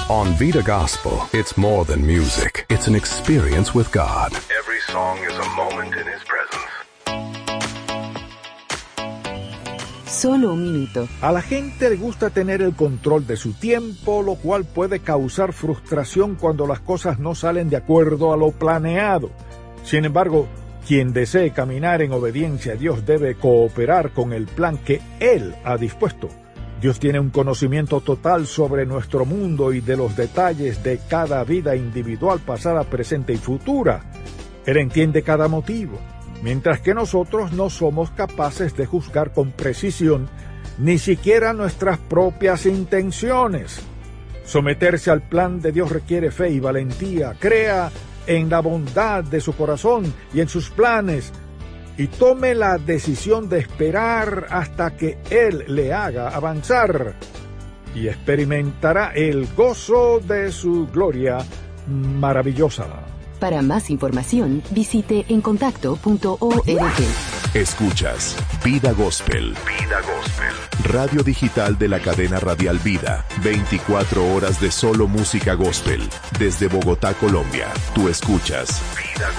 On Vida Gospel, it's more than music. It's an experience with God. Every song is a moment in His presence. Solo un minuto. A la gente le gusta tener el control de su tiempo, lo cual puede causar frustración cuando las cosas no salen de acuerdo a lo planeado. Sin embargo, quien desee caminar en obediencia a Dios debe cooperar con el plan que Él ha dispuesto. Dios tiene un conocimiento total sobre nuestro mundo y de los detalles de cada vida individual, pasada, presente y futura. Él entiende cada motivo, mientras que nosotros no somos capaces de juzgar con precisión ni siquiera nuestras propias intenciones. Someterse al plan de Dios requiere fe y valentía. Crea en la bondad de su corazón y en sus planes, y tome la decisión de esperar hasta que Él le haga avanzar, y experimentará el gozo de su gloria maravillosa. Para más información, visite encontacto.org. Escuchas Vida Gospel. Vida Gospel. Radio digital de la cadena radial Vida. 24 horas de solo música gospel. Desde Bogotá, Colombia. Tú escuchas Vida